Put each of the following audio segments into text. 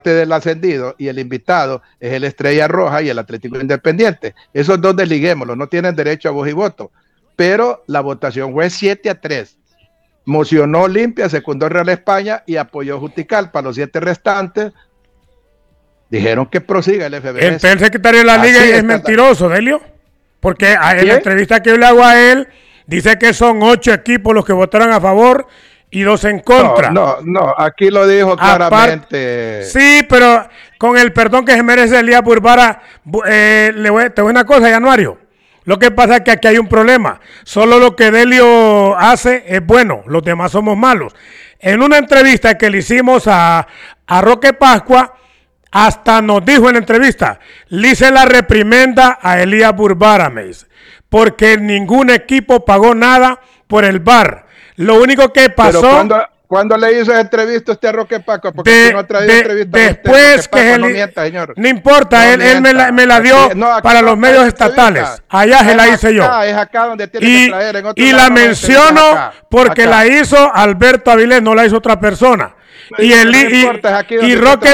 del ascendido y el invitado es el Estrella Roja y el Atlético Independiente. Esos dos desliguémoslos, no tienen derecho a voz y voto. Pero la votación fue 7-3. Mocionó Olimpia, secundó Real España y apoyó Juticalpa. Los 7 restantes dijeron que prosiga el FBS. El secretario de la liga es mentiroso, Delio, porque en la entrevista que yo le hago a él, dice que son 8 equipos los que votaron a favor y 2 en contra. No, aquí lo dijo claramente. Sí, pero con el perdón que se merece Elías Burbara, te voy a decir una cosa, Januario. Lo que pasa es que aquí hay un problema. Solo lo que Delio hace es bueno, los demás somos malos. En una entrevista que le hicimos a Roque Pascua, hasta nos dijo en la entrevista, le hice la reprimenda a Elías Burbara, me dice, porque ningún equipo pagó nada por el VAR. Lo único que pasó... ¿Cuándo le hizo esa entrevista usted a Roque Pascua? Porque no ha traído entrevista. Después que él... No importa, él me la dio para los medios estatales. Allá se la hice yo. Es acá donde tiene que traer. En otro y la menciono porque la hizo Alberto Avilés, no la hizo otra persona. Y Roque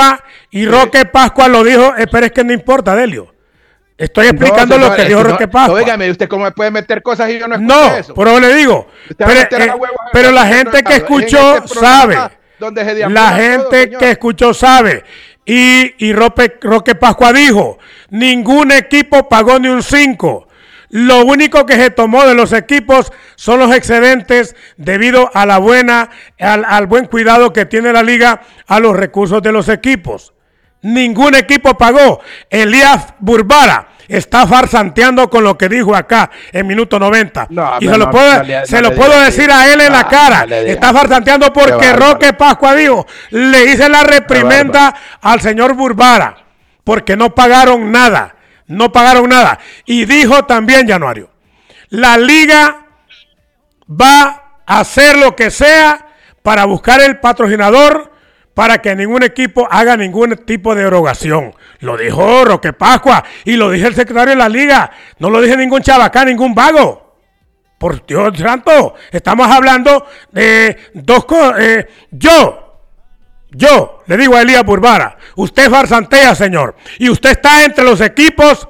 Pascua lo dijo, pero es que no importa, Delio. Estoy explicando lo que dijo Roque Pascua. Óigame, ¿usted cómo me puede meter cosas y yo no escuché eso? No, pero le digo. Pero la gente que escuchó sabe. La gente que escuchó sabe. Y Roque Pascua dijo, ningún equipo pagó ni un 5. Lo único que se tomó de los equipos son los excedentes debido a al buen cuidado que tiene la liga a los recursos de los equipos. Ningún equipo pagó. Elías Burbara está farsanteando con lo que dijo acá en minuto 90. Y se lo puedo decir a él en la cara. Está farsanteando porque Roque Pascua dijo, le hice la reprimenda al señor Burbara porque no pagaron nada. No pagaron nada. Y dijo también, Januario, la liga va a hacer lo que sea para buscar el patrocinador para que ningún equipo haga ningún tipo de erogación. Lo dijo Roque Pascua y lo dijo el secretario de la liga. No lo dije ningún chabacán, ningún vago. Por Dios santo, estamos hablando de dos cosas. Yo le digo a Elías Burbara, usted farsantea, señor, y usted está entre los equipos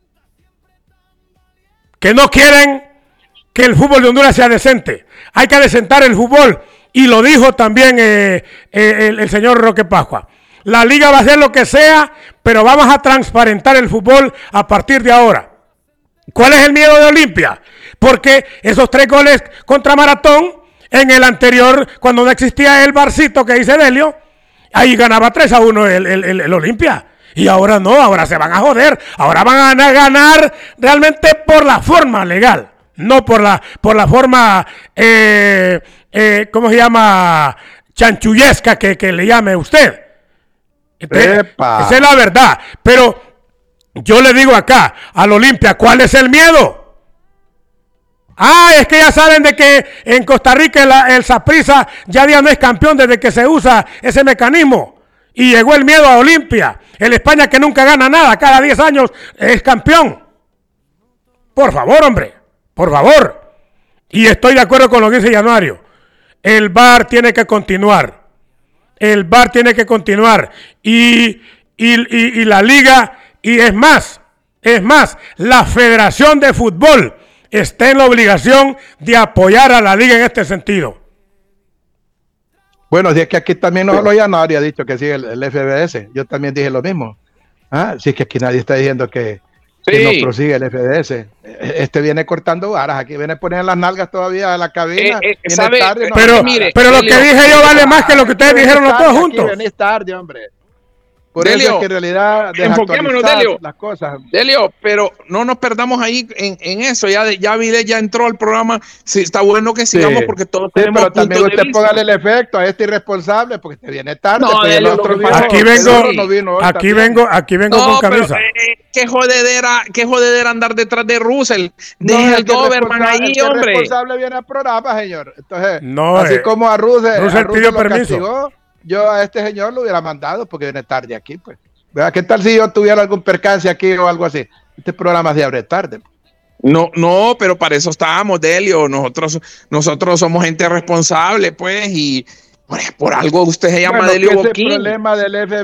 que no quieren que el fútbol de Honduras sea decente. Hay que adecentar el fútbol. Y lo dijo también el señor Roque Pascua. La liga va a hacer lo que sea, pero vamos a transparentar el fútbol a partir de ahora. ¿Cuál es el miedo de Olimpia? Porque esos 3 goles contra Maratón, en el anterior, cuando no existía el barcito que dice Delio, ahí ganaba 3-1 el Olimpia. Y ahora no, ahora se van a joder. Ahora van a ganar realmente por la forma legal. No por la forma, ¿cómo se llama? Chanchullesca que le llame usted. Esa es la verdad. Pero yo le digo acá, al Olimpia, ¿cuál es el miedo? Es que ya saben de que en Costa Rica el Saprissa ya no es campeón desde que se usa ese mecanismo. Y llegó el miedo a Olimpia. El España que nunca gana nada, cada 10 años es campeón. Por favor, hombre. Por favor. Y estoy de acuerdo con lo que dice Januario. El VAR tiene que continuar. El VAR tiene que continuar. Y la liga, y es más, la Federación de Fútbol está en la obligación de apoyar a la liga en este sentido. Bueno, si es que aquí también no solo Januario ha dicho que sigue el FBS. Yo también dije lo mismo. Si es que aquí nadie está diciendo que no prosigue el FDS. Este viene cortando varas, aquí viene poniendo las nalgas todavía a la cabina. Tarde, pero lo que dije yo vale más que lo que ustedes dijeron los dos juntos. Venís tarde, hombre. Por eso es que en realidad enfoquémonos, Delio, las cosas. Delio, pero no nos perdamos ahí en eso. Ya Vilés ya entró al programa. Sí, está bueno que sigamos porque todos tenemos pero también usted póngale el efecto a este irresponsable porque te viene tarde. No, Delio, aquí vengo con camisa. Qué jodedera andar detrás de Russell. Deja el Doberman ahí, hombre. El responsable viene al programa, señor. Entonces, así como a Russell pidió permiso. Castigó, yo a este señor lo hubiera mandado porque viene tarde aquí, pues. ¿Qué tal si yo tuviera algún percance aquí o algo así? Este programa se abre tarde. No, pero para eso estábamos, Delio. Nosotros somos gente responsable, pues, y por algo usted se llama Delio Boquín. El problema del